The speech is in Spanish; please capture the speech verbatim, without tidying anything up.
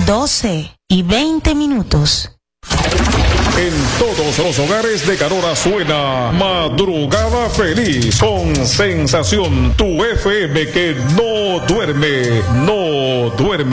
doce y veinte minutos. En todos los hogares de Carora suena Madrugada Feliz con Sensación, tu F M que no duerme, no duerme.